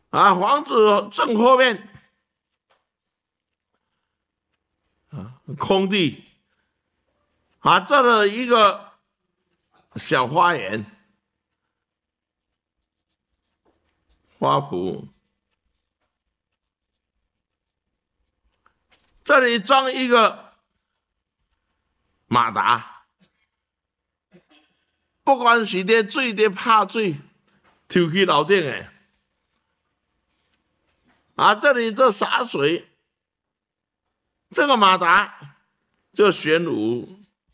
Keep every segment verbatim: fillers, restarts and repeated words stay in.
啊，房子正后面啊空地，啊，这了一个小花园，花圃，这里装一个马达，不管是咧水咧拍水，抽去楼顶的。啊，这里这洒水，这个马达就玄武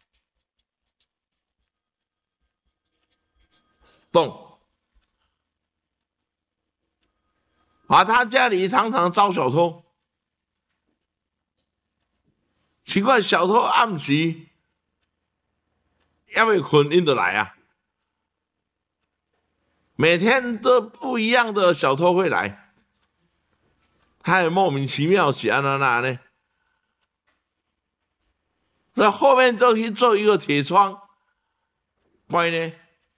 洞。啊，他家里常常遭小偷，奇怪，小偷暗时要未困，因就来啊。每天都不一样的小偷会来，他也莫名其妙是安怎那呢？在后面就去做一个铁窗，怪呢？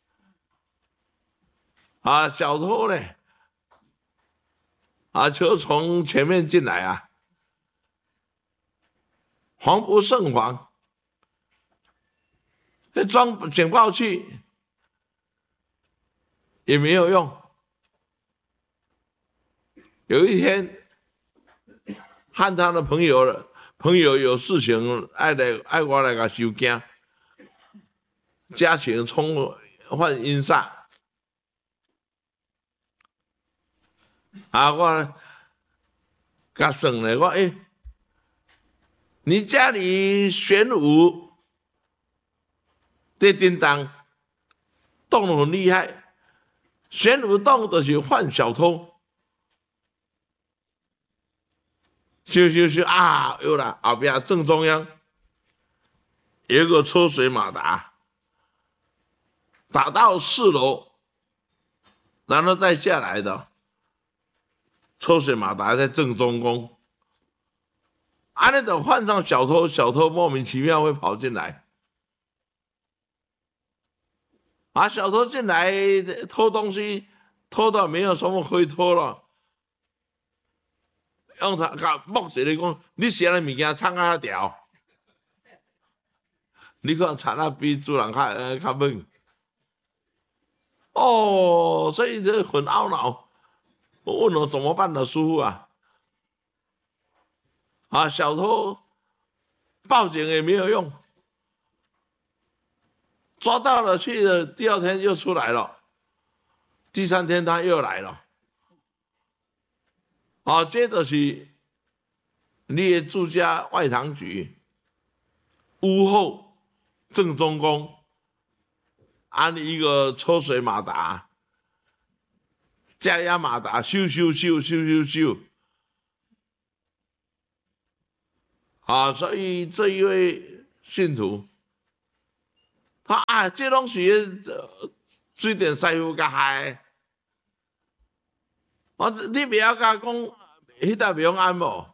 啊，小偷呢？啊，就从前面进来啊，防不胜防。装警报器也没有用。有一天，和他的朋友朋友有事情爱来爱我来个收惊，家庭冲换阴煞。啊，我甲算咧，我诶、欸，你家里玄武在叮当动很厉害，玄武洞就是换小偷。修修修啊，有了，后边正中央有一个抽水马达，打到四楼，然后再下来的。抽水马达在正中宫，啊，那种换上小偷，小偷莫名其妙会跑进来，啊，小偷进来偷东西，偷到没有什么可以偷了，用他甲目的来讲，你写的物件藏啊条，你看藏啊比主人较呃较猛，哦，所以这很懊恼。我问我怎么办呢，师傅啊？啊，小偷报警也没有用，抓到了去了，第二天又出来了，第三天他又来了。啊，这就是你的住家外堂局屋后正中宫安一个抽水马达。加压马达，咻咻咻咻咻咻，啊！所以这一位信徒，他啊，这东西水电师傅甲害，我你不要甲讲，迄搭袂用安无？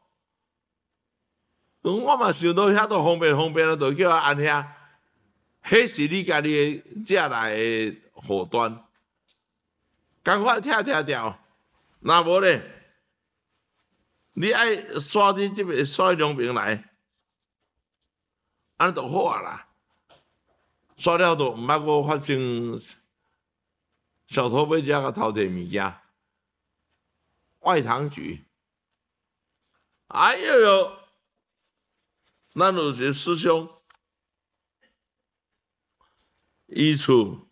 我嘛想到遐都方便方便了，就叫安遐，迄是你家己借来的祸端。赶快拆拆掉，那无咧，你爱刷你这边刷两边来，安就好啊啦。刷了都唔捌过发生小偷要遮个偷摕物件，外堂局，哎呦呦，咱有一个师兄，伊厝